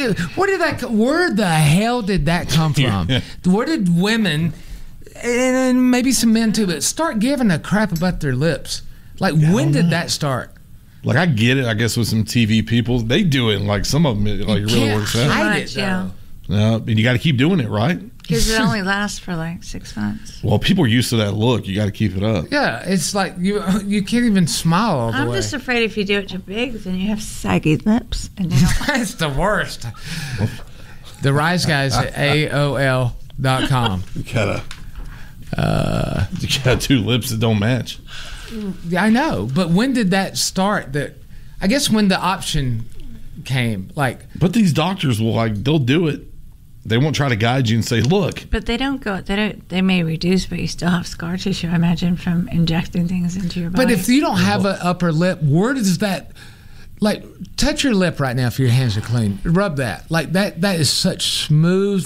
Where the hell did that come from? Where did women, and maybe some men too, but start giving a crap about their lips? Like, when did that start? Like, I get it, I guess, with some TV people. They do it, like, some of them, like, it really works out. Hide it, though. And you got to keep doing it, right? Because it only lasts for like 6 months. Well, people are used to that look. You got to keep it up. Yeah, it's like you can't even smile all the way. I'm just afraid if you do it too big, then you have saggy lips. And you don't That's the worst. The Rise Guys at AOL.com. You got two lips that don't match. I know, but when did that start? I guess when the option came. But these doctors they'll do it. They won't try to guide you and say, look. But they don't. They may reduce, but you still have scar tissue, I imagine, from injecting things into your body. But if you don't have an upper lip, where does that, touch your lip right now if your hands are clean. Rub that. That is such smooth,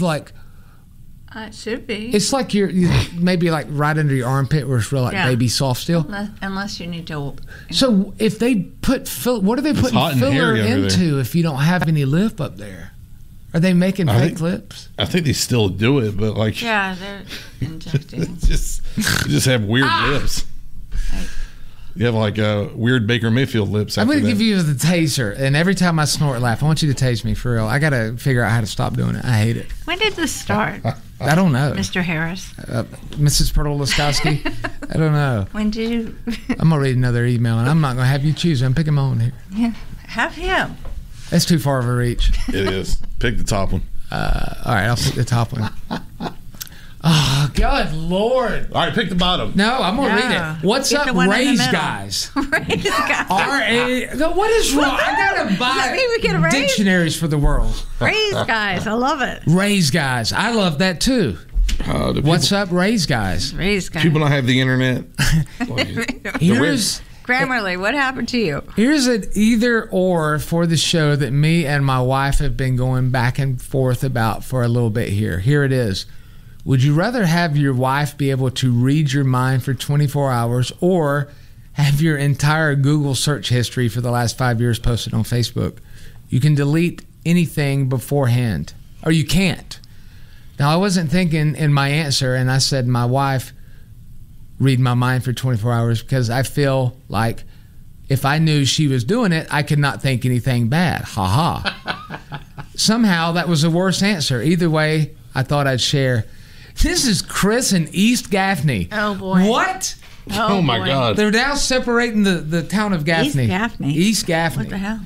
it should be. It's like you're maybe right under your armpit where it's real baby soft still. Unless you need to. So if they put what are they putting filler into if you don't have any lip up there? Are they making fake lips? I think they still do it, but yeah, they're injecting. you just have weird lips. Right. You have weird Baker Mayfield lips. I'm going to give you the taser, and every time I snort, laugh. I want you to tase me for real. I got to figure out how to stop doing it. I hate it. When did this start? I don't know. Mr. Harris. Mrs. Perl-Laskowski. I don't know. When did you? I'm going to read another email, and I'm not going to have you choose. I'm picking my own here. Yeah, have him. That's too far of a reach. It is. Pick the top one. All right, I'll pick the top one. Oh, good Lord. All right, pick the bottom. No, I'm going to read it. What's up, Raise Guys? Raise Guys. What is wrong? I got to buy dictionaries for the world. Raise Guys. I love it. Raise Guys. I love that, too. What's up, Raise Guys? Raise Guys. People don't have the internet. Here's... Grammarly, what happened to you? Here's an either or for the show that me and my wife have been going back and forth about for a little bit here. Here it is. Would you rather have your wife be able to read your mind for 24 hours or have your entire Google search history for the last 5 years posted on Facebook? You can delete anything beforehand, or you can't. Now, I wasn't thinking in my answer, and I said my wife read my mind for 24 hours because I feel like if I knew she was doing it, I could not think anything bad. Ha ha. Somehow that was the worst answer. Either way, I thought I'd share. This is Chris in East Gaffney. Oh, boy. What? Oh my God. They're now separating the town of Gaffney. East Gaffney. What the hell?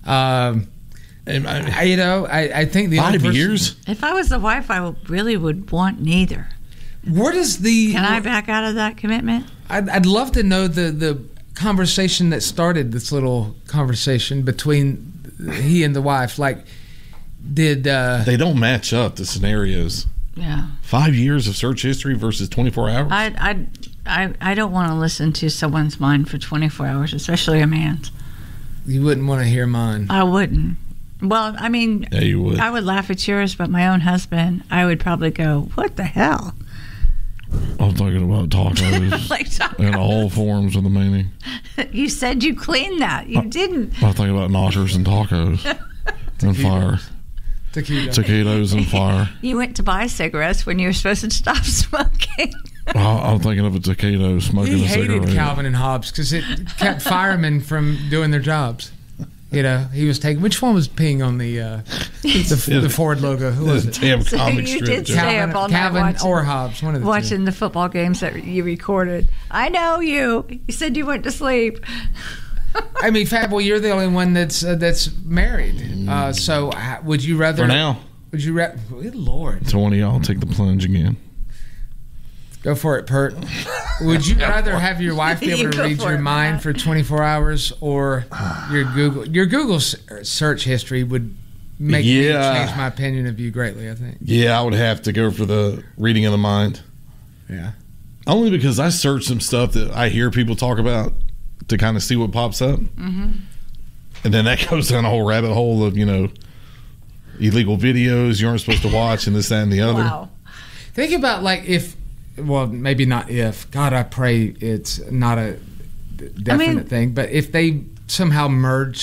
I think the 5 years? If I was the wife, I really would want neither. Where does Can I back out of that commitment? I'd love to know the conversation that started this little conversation between he and the wife. They don't match up the scenarios. Yeah. 5 years of search history versus 24 hours? I don't want to listen to someone's mind for 24 hours, especially a man's. You wouldn't want to hear mine. I wouldn't. Well, I mean, yeah, you would. I would laugh at yours, but my own husband, I would probably go, what the hell? I'm talking about tacos and all forms of the meaning. You said you cleaned that. You didn't. I'm thinking about nachos and tacos and fire. Taquitos and fire. You went to buy cigarettes when you were supposed to stop smoking. I'm thinking of a taquito smoking a cigarette. He hated Calvin and Hobbes because it kept firemen from doing their jobs. He was taking. Which one was peeing on the Ford logo? Who was it? Damn comic strip. Did stay up all night Calvin or Hobbes, one of the watching two. the football games that you recorded. I know you. You said you went to sleep. I mean, Fat Boy, you're the only one that's married. So would you rather? For now. Would you rather? Good Lord. So one of y'all take the plunge again. Go for it, Pert. Would you rather have your wife be able to read your mind for 24 hours or your Google search history would make me change my opinion of you greatly, I think. Yeah, I would have to go for the reading of the mind. Yeah. Only because I search some stuff that I hear people talk about to kind of see what pops up. Mm-hmm. And then that goes down a whole rabbit hole of, illegal videos you aren't supposed to watch and this, that, and the other. Wow. Think about well, maybe not if. God, I pray it's not a definite thing. But if they somehow merge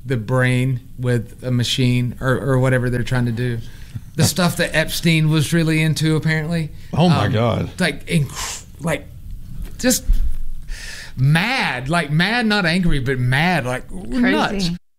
the brain with a machine or whatever they're trying to do. The stuff that Epstein was really into, apparently. Oh my God! Like just mad, not angry, but mad, like Crazy. nuts.